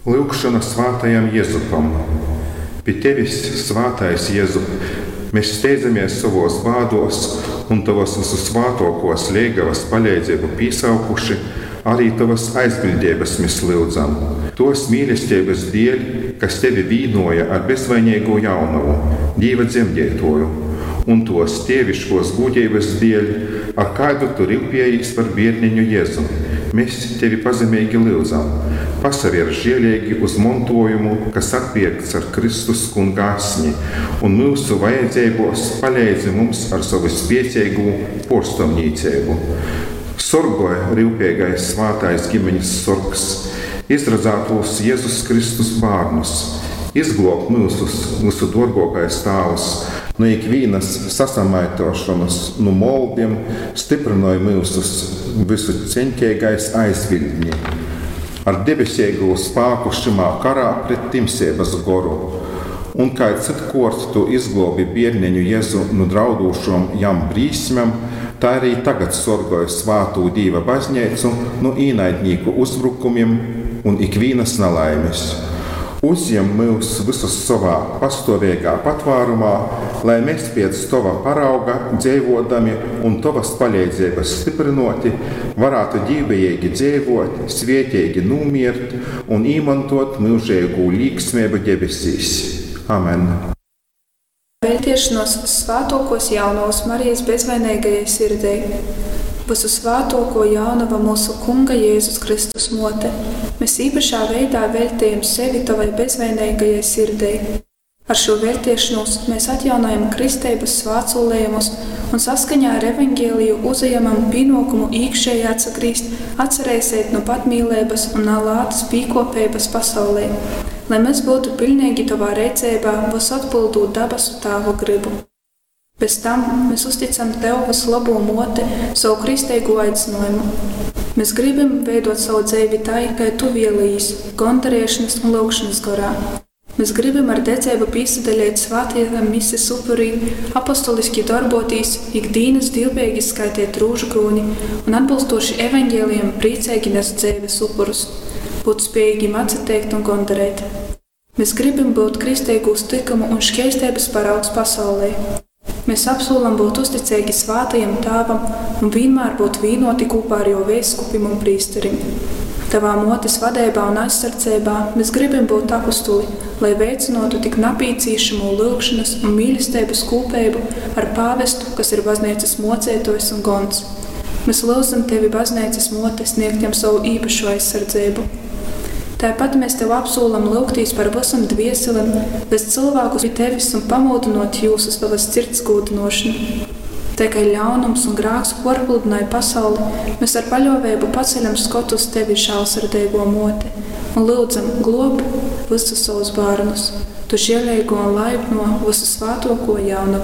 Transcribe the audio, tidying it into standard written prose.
Lūkšana svātajam Jēzupam. Pie tevis, svātais Jēzup, mēs steidzamies savos bādos un tavas visvātokos liegavas palīdzību pīsaukuši, arī tavas aizbildības mēs lūdzam. Tos mīlestības dēļ, kas tevi vīnoja ar bezvainīgo jaunavu, Dieva dzemdētoju, un tos tieviškos gudības dēļ, ar kādu tu rūpējies par bērniņu Jēzu. Mēs tevi pazemīgi lūdzam. Pasaver žēlīgi uz montojumu, kas atpirkts ar Kristus kunga asni, un mūsu vajadzībos palīdzi mums ar savu spēcīgu porstomnīcību. Sorgoja rūpīgais svātais ģimeņas sorgs, izradzātos Jēzus Kristus bārnus, izglob mūsu dorgokais tēvs no ikvienas sasamaitošanas, no moldiem, stiprinoja mūsu visu ceņķīgais aizbildņi. Ar debesīgu spēku šimā karā pret timsības goru. Un kā citkārt tu izglobi bērniņu Jēzu no draudūšom jam brīsmam, tā arī tagad sorgoja svātū Dieva baznīcu no īnaidnieku uzbrukumiem un ikvienas nelaimes. Uzņem mūs visus savā pastāvīgā patvārumā, lai mēs pēc tava parauga dzīvodami un tavas palīdzības stiprinoti varētu dzīvīgi dzīvot, svētīgi numirt un izmantot mūžīgu līgsmību debesīs. Amen. Vēlēšanos svātokos jaunavas Marijas bezvainīgajai sirdei. Visu svātoko jaunava mūsu Kunga Jēzus Kristus mote. Mēs īpašā veidā veltījam sevi tavai bezvainīgajai sirdei. Ar šo veltīšanos mēs atjaunojam kristības svētsolējumus un saskaņā ar evaņģēliju uzejamam pienākumu iekšēji atsagrīst, atcerēsiet no patmīlības un lātas pīkopības pasaulē, lai mēs būtu pilnīgi tavā redzībā, vos atpildūt dabasu tāvu gribu. Bez tam mēs uzticam Tev visu labo moti, savu kristīgo aicinājumu. Mēs gribam veidot savu dzīvi tā, kā Tu vēlējies, gandarēšanas un lūgšanas garā. Mēs gribam ar dedzību pīsadaļēt svētajam mises upurī, apostoliski darboties, ikdienas dilbīgi skaitīt rūžu kroni un atbilstoši evaņģēlijam priecīgi nest dzīves upurus, būt spējīgiem atsateikt un gandarēt. Mēs gribam būt kristīgūs tikumu un šķēstības paraugs pasaulē. Mēs apsolam būt uzticīgi svātajam Tēvam un vienmēr būt vienoti kopā ar jau vēskupim un prīsterim. Tavā motes vadībā un aizsardzībā mēs gribam būt apostuli, lai veicinotu tik napīcīšamo lūgšanas un mīlestības kopību ar pāvestu, kas ir baznīcas mocētojs un gons. Mēs lūdzam Tevi baznīcas mote sniegt jam savu īpašu aizsardzību. Tāpat mēs Tev apsolam lūgtīs par visam dvieselem, vest cilvēkus pie Tevis un pamodinot jūs uz Tavas sirds gūdinošanu. Tā kā ļaunums un grāks porpludināja pasauli, mēs ar paļāvību paceļam skotu uz Tevi žēlsirdīgo moti un lūdzam glob visus savus bērnus, Tu žēlīgo un laipno visu svātoko jaunavu.